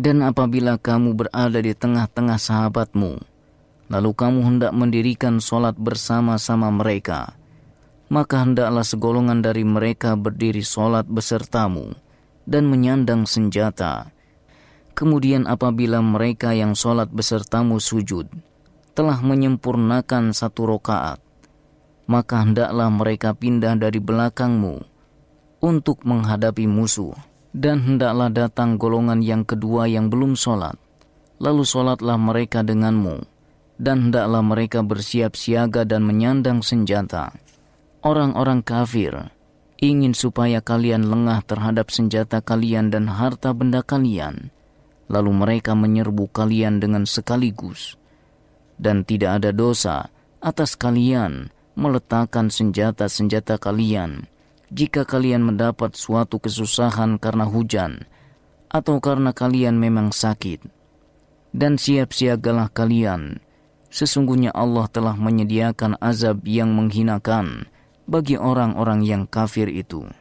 Dan apabila kamu berada di tengah-tengah sahabatmu, lalu kamu hendak mendirikan solat bersama-sama mereka, maka hendaklah segolongan dari mereka berdiri solat besertamu dan menyandang senjata. Kemudian apabila mereka yang solat besertamu sujud telah menyempurnakan 1 rakaat, maka hendaklah mereka pindah dari belakangmu untuk menghadapi musuh. Dan hendaklah datang golongan yang kedua yang belum solat, lalu solatlah mereka denganmu, dan hendaklah mereka bersiap siaga dan menyandang senjata. Orang-orang kafir ingin supaya kalian lengah terhadap senjata kalian dan harta benda kalian, lalu mereka menyerbu kalian dengan sekaligus. Dan tidak ada dosa atas kalian meletakkan senjata-senjata kalian jika kalian mendapat suatu kesusahan karena hujan atau karena kalian memang sakit. Dan siap-siagalah kalian, sesungguhnya Allah telah menyediakan azab yang menghinakan bagi orang-orang yang kafir itu.